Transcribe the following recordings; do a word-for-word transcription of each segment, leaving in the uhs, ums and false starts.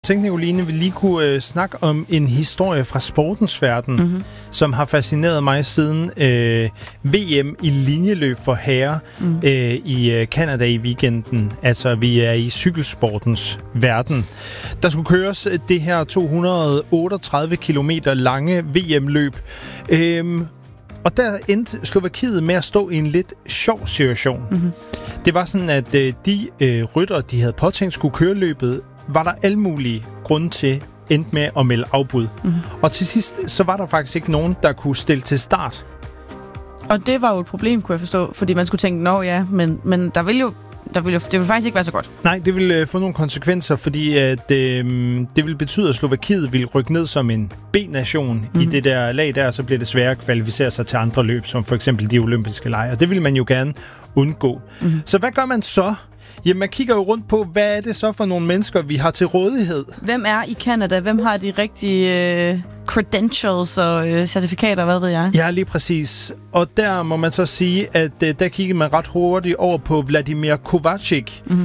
Jeg tænkte, Nicoline, vi lige kunne øh, snakke om en historie fra sportens verden, mm-hmm. som har fascineret mig siden øh, V M i linjeløb for herrer mm. øh, i øh, Canada i weekenden. Altså, vi er i cykelsportens verden. Der skulle køres det her to hundrede otteogtredive kilometer lange V M-løb. Øhm, og der endte Slovakiet med at stå i en lidt sjov situation. Mm-hmm. Det var sådan, at øh, de øh, ryttere, de havde påtænkt skulle køre løbet, var der alle mulige grunde til endte med at melde afbud. Mm-hmm. Og til sidst, så var der faktisk ikke nogen, der kunne stille til start. Og det var jo et problem, kunne jeg forstå, fordi man skulle tænke, nå ja, men, men der ville jo Der ville, det ville faktisk ikke være så godt. Nej, det ville øh, få nogle konsekvenser, fordi at, øh, det ville betyde, at Slovakiet ville rykke ned som en B-nation mm-hmm. i det der lag der, og så bliver det sværere at kvalificere sig til andre løb, som for eksempel de olympiske lege. Og det ville man jo gerne undgå. Mm-hmm. Så hvad gør man så? Jamen, man kigger jo rundt på, hvad er det så for nogle mennesker, vi har til rådighed? Hvem er i Canada? Hvem har de rigtige øh, credentials og øh, certifikater, hvad ved jeg? Ja, lige præcis. Og der må man så sige, at øh, der kiggede man ret hurtigt over på Vladimir Kovacic, mm-hmm.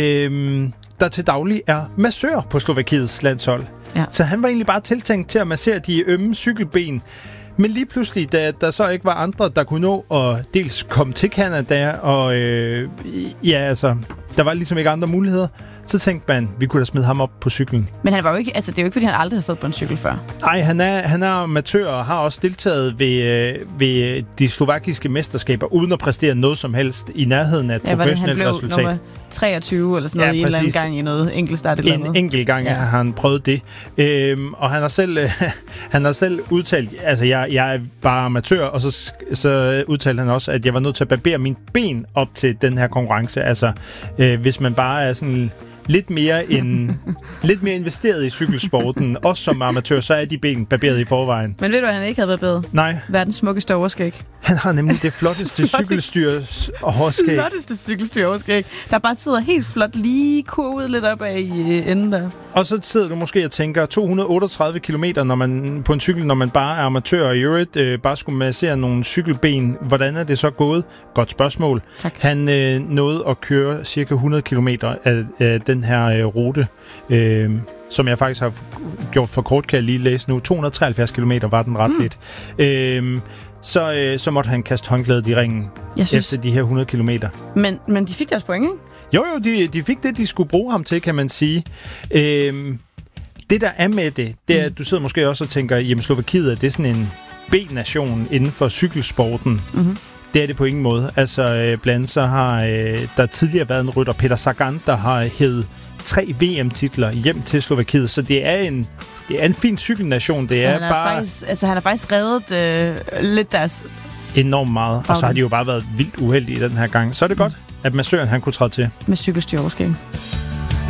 øh, der til daglig er massør på Slovakiets landshold. Ja. Så han var egentlig bare tiltænkt til at massere de ømme cykelben. Men lige pludselig, da der så ikke var andre, der kunne nå at dels komme til Canada, og øh, ja, altså, der var ligesom ikke andre muligheder, så tænkte man, vi kunne da smide ham op på cyklen. Men han var jo ikke, altså det er jo ikke, fordi han aldrig har siddet på en cykel før. Nej, han er, han er amatør og har også deltaget ved, ved de slovakiske mesterskaber, uden at præstere noget som helst i nærheden af et ja, professionelt han resultat. Nummer treogtyve eller sådan noget, ja, i en eller anden gang i noget enkeltstart eller noget. En enkelt gang ja. har han prøvet det. Øhm, og han har selv, øh, han har selv udtalt, altså jeg, jeg er bare amatør, og så, så udtalte han også, at jeg var nødt til at barbere mine ben op til den her konkurrence. Altså, øh, hvis man bare er sådan lidt mere, end, lidt mere investeret i cykelsporten, også som amatør, så er de ben barberet i forvejen. Men ved du, at han ikke havde barberet? Nej. Verdens smukkeste overskæg. Han har nemlig det flotteste cykelstyrs overskæg. Det flotteste cykelstyr overskæg. Der bare sidder helt flot lige kurvet lidt op af i enden der. Og så sidder du måske og tænker, to hundrede otteogtredive kilometer når man, på en cykel, når man bare er amatør, og i øvrigt øh, bare skulle massere nogle cykelben. Hvordan er det så gået? Godt spørgsmål. Tak. Han øh, nåede at køre cirka hundrede kilometer af, af den her øh, rute, øh, som jeg faktisk har gjort for kort, kan jeg lige læse nu. to hundrede og treoghalvfjerds kilometer var den ret lidt. Mm. Øh, så, øh, så måtte han kaste håndklædet i ringen synes... efter de her hundrede kilometer. Men, men de fik deres point, ikke? Jo, jo, de, de fik det, de skulle bruge ham til, kan man sige. Øhm, det, der er med det, det er, at du sidder måske også og tænker, jamen Slovakiet, er det sådan en B-nation inden for cykelsporten? Mm-hmm. Det er det på ingen måde. Altså, øh, blandt andet så har øh, der tidligere været en rytter, Peter Sagan, der har hævet tre V M-titler hjem til Slovakiet, så det er en, det er en fin cykelnation. Det så er han, er bare faktisk, altså, han har faktisk reddet øh, lidt deres... enormt meget, og så har de jo bare været vildt uheldige den her gang. Så er det mm. godt, at massøren han kunne træde til. Med cykelstyr overskæg.